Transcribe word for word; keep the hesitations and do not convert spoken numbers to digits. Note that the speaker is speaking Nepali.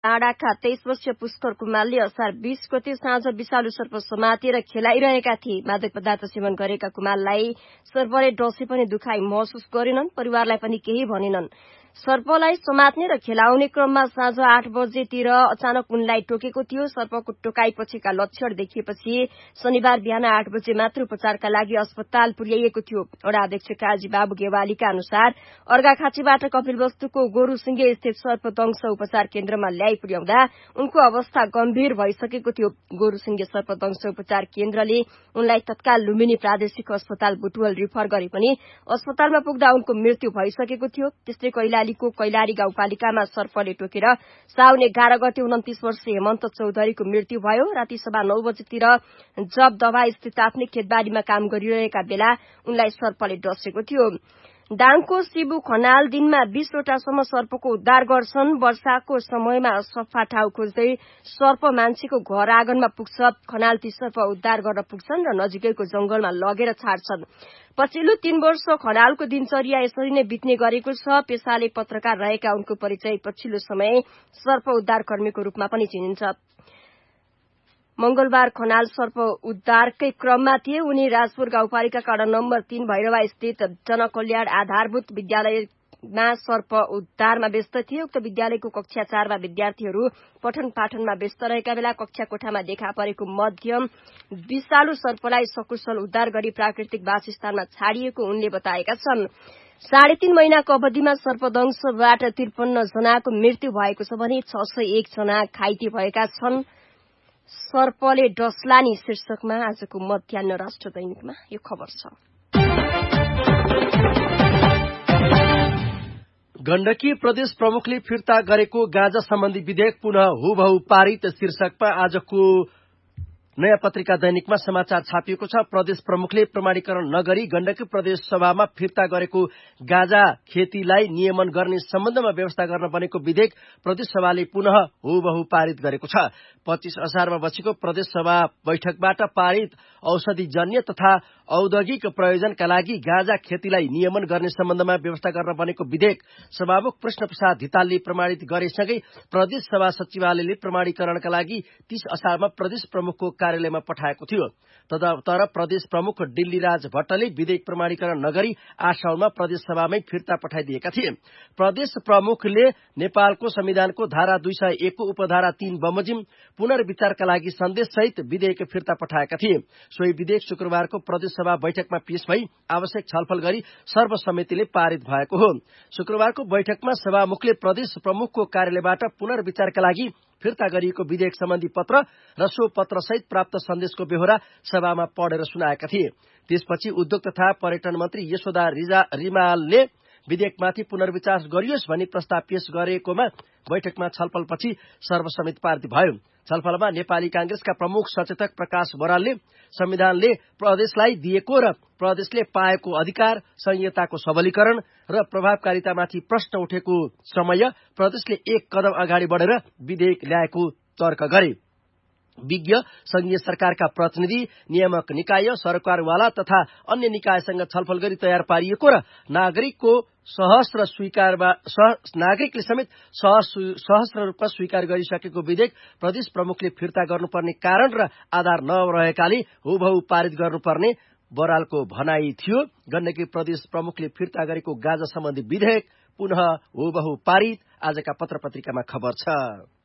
डाँडाका तेइस वर्षीय पुष्कर कुमारले असार बीस गते साँझ विषालु सर्प समातेर खेलाइरहेका थिए। मादक पदार्थ सेवन गरेका कुमारलाई सर्पले डसे पनि दुखाइ महसुस गरेनन्, परिवारलाई पनि केही भनेनन्। सर्पलाई समात्ने र खेलाउने क्रममा साँझ आठ बजेतिर अचानक उनलाई टोकेको थियो। सर्पको टोकाइपछिका लक्षण देखिएपछि शनिबार बिहान आठ बजे मात्र उपचारका लागि अस्पताल पुर्याइएको थियो। वडा अध्यक्ष काजी बाबु गेवालीका अनुसार अर्घाखाँचीबाट कपिलवस्तुको गोरुसिंगे स्थित सर्पदंश उपचार केन्द्रमा ल्याइ पुर्याउँदा उनको अवस्था गम्भीर भइसकेको थियो। गोरुसिंगे सर्पदंश उपचार केन्द्रले उनलाई तत्काल लुम्बिनी प्रादेशिक अस्पताल बुटवल रिफर गरे पनि अस्पतालमा पुग्दा उनको मृत्यु भइसकेको थियो। त्यस्तै कैलालीको कैलाली गाउँपालिकामा सर्पले टोकेर साउन एघार गते उन्तिस वर्षीय हेमन्त चौधरीको मृत्यु भयो। राति सभा नौ बजेतिर जब दवा स्थित आफ्नै खेतबारीमा काम गरिरहेका बेला उनलाई सर्पले डसेको थियो। दाङको शिबु खनाल दिनमा बीसवटासम्म सर्पको उद्धार गर्छन्। वर्षाको समयमा सफा ठाउँ खोज्दै सर्प मान्छेको घर आँगनमा पुग्छ। खनाल ती सर्प उद्धार गर्न पुग्छन् र नजिकैको जंगलमा लगेर छाड्छन्। पछिल्लो तीन वर्ष खनालको दिनचर्या यसरी नै बित्ने गरेको छ। पेसाले पत्रकार रहेका उनको परिचय पछिल्लो समय सर्प उद्धार कर्मीको रूपमा पनि चिनिन्छ। मंगलबार खनाल सर्प उद्धारकै क्रममा थिए। उनी राजपुर गाउँपालिका काडा नम्बर तीन भैरवा स्थित जनकल्याण आधारभूत विद्यालयमा सर्प उद्धारमा व्यस्त थिए। उक्त विद्यालयको कक्षा चारमा विद्यार्थीहरू पठन पाठनमा व्यस्त रहेका बेला कक्षा कोठामा देखा परेको मध्यम विषालु सर्पलाई सकुशल उद्धार गरी प्राकृतिक वासस्थानमा छाडिएको उनले बताएका छन्। साढे तीन महिनाको अवधिमा सर्पदंशबाट त्रिपन्न जनाको मृत्यु भएको छ भने छ सय एक जना घाइते भएका छन्। सर्पले डसलानी शीर्षकमा आजको मध्याह्न राष्ट्र दैनिकमा यो खबर छ। गण्डकी प्रदेश प्रमुखले फिर्ता गरेको गाँजा सम्बन्धी विधेयक पुनः हुबहु पारित शीर्षकमा आजको नयाँ पत्रिका दैनिकमा समाचार छापिएको छ। प्रदेश प्रमुखले प्रमाणीकरण नगरी गण्डकी प्रदेश सभामा फिर्ता गरेको गाँजा खेतीलाई नियमन गर्ने सम्बन्धमा व्यवस्था गर्न बनेको विधेयक प्रदेश सभाले पुनः हुबहु पारित गरेको छ। पच्चीस असारमा बसेको प्रदेश सभा बैठकबाट पारित औषधिजन्य तथा औद्योगिक प्रयोजनका लागि गाँजा खेतीलाई नियमन गर्ने सम्बन्धमा व्यवस्था गर्न बनेको विधेयक सभामुख कृष्ण प्रसाद धितालले प्रमाणित गरेसँगै प्रदेश सभा सचिवालयले प्रमाणीकरणका लागि तीस असारमा प्रदेश प्रमुखको कार्यालयमा पठाएको थियो। तर प्रदेश प्रमुख डिल्लीराज भट्टले विधेयक प्रमाणीकरण नगरी आठ साउनमा प्रदेश सभामै फिर्ता पठाइदिएका थिए। प्रदेश प्रमुखले नेपालको संविधानको धारा दुई सय एक को उपधारा तीन बमोजिम पुनर्विचारका लागि सन्देशसहित विधेयक फिर्ता पठाएका थिए। सोही विधेयक शुक्रबारको प्रदेश सभा बैठकमा पेश भई आवश्यक छलफल गरी सर्वसम्मतिले पारित भएको हो। शुक्रबारको बैठकमा सभामुखले प्रदेश प्रमुखको कार्यालयबाट पुनर्विचारका लागि फिर्ता गरिएको विधेयक सम्बन्धी पत्र र सो पत्रसहित प्राप्त सन्देशको बेहोरा सभामा पढेर सुनाएका थिए। त्यसपछि उद्योग तथा पर्यटन मन्त्री यशोदा रिमालले विधेयकमाथि पुनर्विचार गरियोस् भनी प्रस्ताव पेश गरेकोमा बैठकमा छलफलपछि सर्वसम्मत पारित भयो। छलफलमा नेपाली कांग्रेसका प्रमुख सचेतक प्रकाश बरालले संविधानले प्रदेशलाई दिएको र प्रदेशले पाएको अधिकार, संहिताको सबलीकरण र प्रभावकारितामाथि प्रश्न उठेको समय प्रदेशले एक कदम अगाडि बढेर विधेयक ल्याएको तर्क गरे। विज्ञ, संघीय सरकारका प्रतिनिधि, नियामक निकाय, सरकारवाला तथा अन्य निकायसँग छलफल गरी तयार पारिएको र नागरिकको सहस्र स्वीकारमा नागरिकले समेत सहस्र रूपमा स्वीकार गरिसकेको विधेयक प्रदेश प्रमुखले फिर्ता गर्नुपर्ने कारण र आधार नरहेकाले हुबहु पारित गर्नुपर्ने बरालको भनाई थियो। गण्डकी प्रदेश प्रमुखले फिर्ता गरेको गाँजा सम्बन्धी विधेयक पुनः हुबहु पारित आजका पत्र पत्रिकामा खबर छ।